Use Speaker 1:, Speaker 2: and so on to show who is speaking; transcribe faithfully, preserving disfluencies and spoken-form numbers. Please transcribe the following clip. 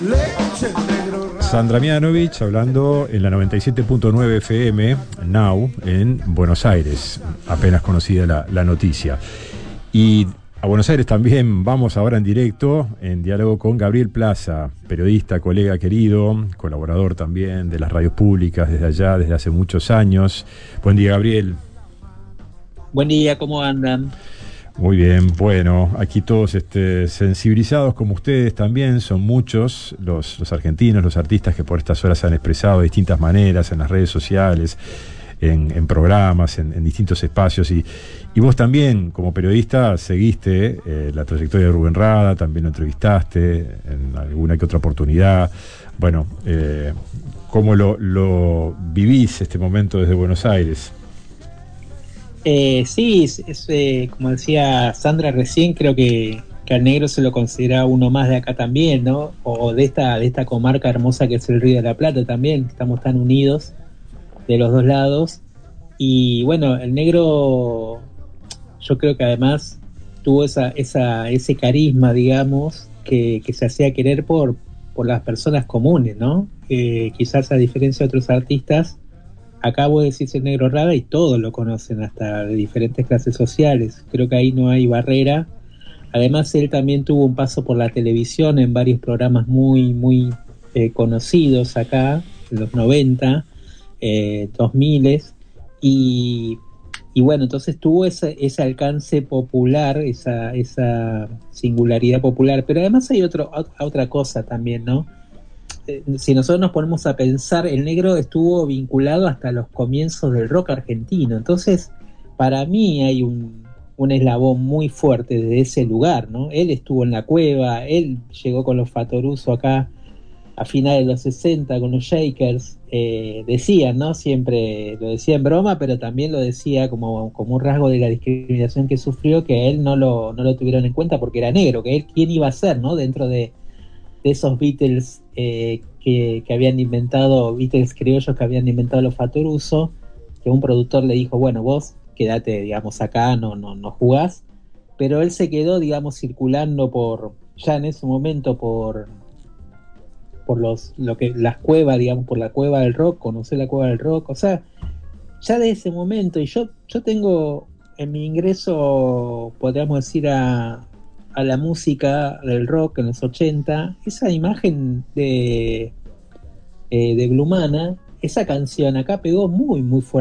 Speaker 1: Sandra Mianovich hablando en la noventa y siete punto nueve F M, Now, en Buenos Aires, apenas conocida la, la noticia. Y a Buenos Aires también vamos ahora en directo, en diálogo con Gabriel Plaza, periodista, colega querido, colaborador también de las radios públicas desde allá, desde hace muchos años. Buen día, Gabriel.
Speaker 2: Buen día, ¿cómo andan?
Speaker 1: Muy bien, bueno, aquí todos este, sensibilizados como ustedes también, son muchos los, los argentinos, los artistas que por estas horas se han expresado de distintas maneras en las redes sociales, en, en programas, en, en distintos espacios, y, y vos también como periodista seguiste eh, la trayectoria de Rubén Rada, también lo entrevistaste en alguna que otra oportunidad. Bueno, eh, ¿cómo lo, lo vivís este momento desde Buenos Aires?
Speaker 2: Eh, sí, es, es, eh, como decía Sandra recién, creo que, que al negro se lo considera uno más de acá también, ¿no? O de esta, de esta comarca hermosa que es el Río de la Plata también, estamos tan unidos de los dos lados. Y bueno, el negro, yo creo que además tuvo esa, esa, ese carisma, digamos, que, que se hacía querer por, por las personas comunes, ¿no? Eh, quizás a diferencia de otros artistas, acabo de decirse el Negro Rada y todos lo conocen, hasta de diferentes clases sociales. Creo que ahí no hay barrera. Además, él también tuvo un paso por la televisión en varios programas muy, muy eh, conocidos acá, en los noventa, eh, dos mil, y, y bueno, entonces tuvo ese, ese alcance popular, esa, esa singularidad popular. Pero además hay otro, otra cosa también, ¿no? Si nosotros nos ponemos a pensar, el negro estuvo vinculado hasta los comienzos del rock argentino. Entonces, para mí hay un, un eslabón muy fuerte desde ese lugar, ¿no? Él estuvo en la cueva, él llegó con los Fatoruso acá a finales de los sesenta con los Shakers. Eh, decían, ¿no? Siempre lo decía en broma, pero también lo decía como, como un rasgo de la discriminación que sufrió, que a él no lo, no lo tuvieron en cuenta porque era negro, que él quién iba a ser, ¿no? Dentro de de esos Beatles eh, que, que habían inventado, Beatles criollos que habían inventado los Fatoruso, que un productor le dijo, bueno, vos quédate, digamos, acá, no, no, no jugás, pero él se quedó, digamos, circulando por, ya en ese momento, por por los, lo que, las cuevas, digamos, por la cueva del rock, conocer la cueva del rock, o sea, ya de ese momento, y yo, yo tengo en mi ingreso, podríamos decir, a a la música del rock en los ochenta, esa imagen de, eh, de Blumana, esa canción acá pegó muy, muy fuerte.